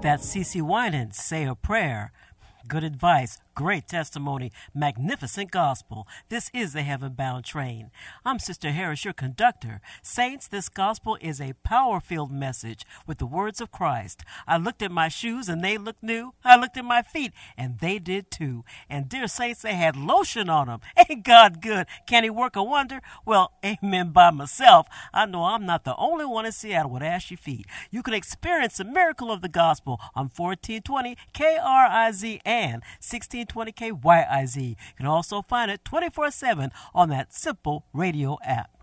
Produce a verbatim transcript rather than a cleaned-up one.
That's CeCe Winans, Say a Prayer. Good advice, great testimony, magnificent gospel. This is the Heaven Bound Train. I'm Sister Harris, your conductor. Saints, this gospel is a power-filled message with the words of Christ. I looked at my shoes and they looked new. I looked at my feet and they did too. And dear saints, they had lotion on them. Ain't God good? Can he work a wonder? Well, amen by myself. I know I'm not the only one in Seattle with ashy feet. You can experience the miracle of the gospel on fourteen twenty K R I Z and sixteen twenty K Y I Z. You can also find it twenty-four seven on that simple radio app.